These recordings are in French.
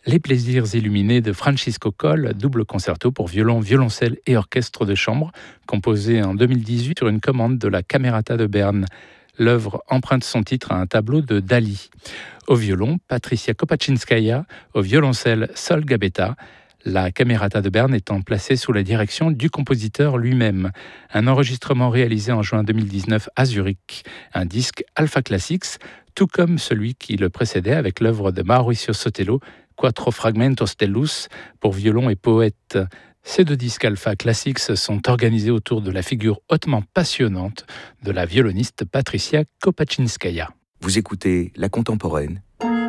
Les plaisirs illuminés de Francisco Coll, double concerto pour violon, violoncelle et orchestre de chambre, composé en 2018 sur une commande de la Camerata de Berne. L'œuvre emprunte son titre à un tableau de Dali. Au violon, Patricia Kopaczynskaja, au violoncelle Sol Gabetta, la Camerata de Berne étant placée sous la direction du compositeur lui-même. Un enregistrement réalisé en juin 2019 à Zurich, un disque Alpha Classics, tout comme celui qui le précédait avec l'œuvre de Mauricio Sotelo, Quattro Fragmentos Tellus, pour violon et poète. Ces deux disques Alpha Classics sont organisés autour de la figure hautement passionnante de la violoniste Patricia Kopaczynskaja. Vous écoutez La Contemporaine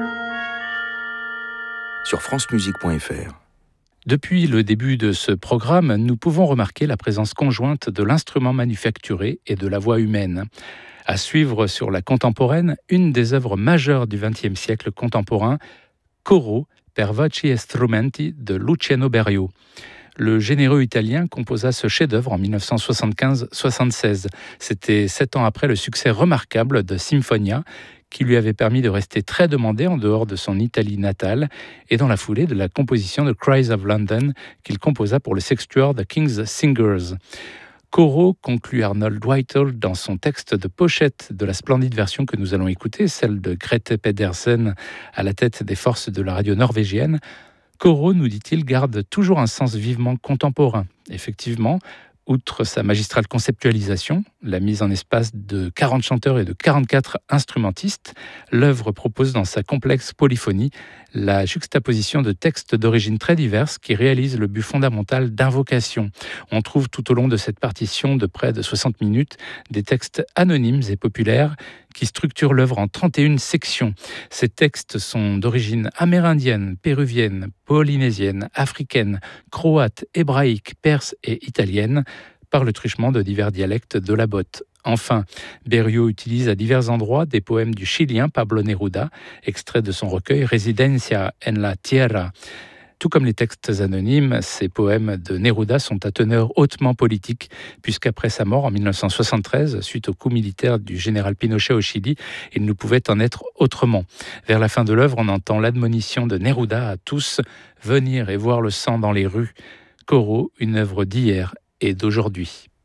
sur francemusique.fr. Depuis le début de ce programme, nous pouvons remarquer la présence conjointe de l'instrument manufacturé et de la voix humaine. À suivre sur La Contemporaine, une des œuvres majeures du XXe siècle contemporain, Coro per voci e strumenti de Luciano Berio. Le généreux italien composa ce chef-d'œuvre en 1975-76. C'était 7 ans après le succès remarquable de Symphonia, qui lui avait permis de rester très demandé en dehors de son Italie natale, et dans la foulée de la composition de Cries of London qu'il composa pour le sextuor The King's Singers. Coro, conclut Arnold Whittle dans son texte de pochette de la splendide version que nous allons écouter, celle de Grete Pedersen à la tête des forces de la radio norvégienne. Coro, nous dit-il, garde toujours un sens vivement contemporain. Effectivement, outre sa magistrale conceptualisation, la mise en espace de 40 chanteurs et de 44 instrumentistes, l'œuvre propose dans sa complexe polyphonie la juxtaposition de textes d'origine très diverses qui réalisent le but fondamental d'invocation. On trouve tout au long de cette partition de près de 60 minutes des textes anonymes et populaires qui structurent l'œuvre en 31 sections. Ces textes sont d'origine amérindienne, péruvienne, polynésienne, africaine, croate, hébraïque, perse et italienne, par le truchement de divers dialectes de la botte. Enfin, Berio utilise à divers endroits des poèmes du Chilien Pablo Neruda, extraits de son recueil Residencia en la Tierra. Tout comme les textes anonymes, ces poèmes de Neruda sont à teneur hautement politique, puisqu'après sa mort en 1973, suite au coup militaire du général Pinochet au Chili, il ne pouvait en être autrement. Vers la fin de l'œuvre, on entend l'admonition de Neruda à tous « venir et voir le sang dans les rues ». Coro, une œuvre d'hier et d'aujourd'hui.